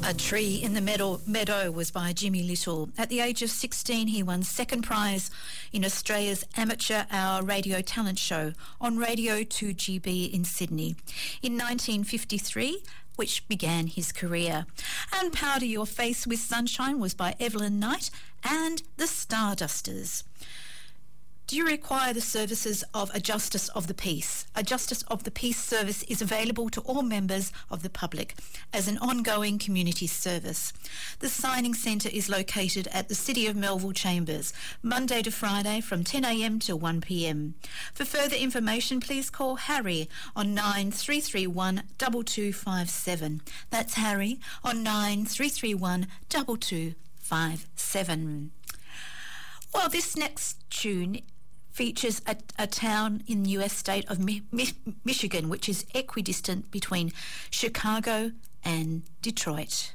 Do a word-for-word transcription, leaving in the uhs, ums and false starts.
A Tree in the Meadow, Meadow was by Jimmy Little. At the age of sixteen, he won second prize in Australia's Amateur Hour Radio Talent Show on Radio two G B in Sydney in nineteen fifty-three, which began his career. And Powder Your Face with Sunshine was by Evelyn Knight and the Stardusters. Do you require the services of a Justice of the Peace? A Justice of the Peace service is available to all members of the public as an ongoing community service. The signing centre is located at the City of Melville Chambers, Monday to Friday from ten a m to one p m. For further information, please call Harry on nine three three one two two five seven. That's Harry on nine three three one two two five seven. Well, this next tune features a, a town in the U S state of Mi- Mi- Michigan, which is equidistant between Chicago and Detroit.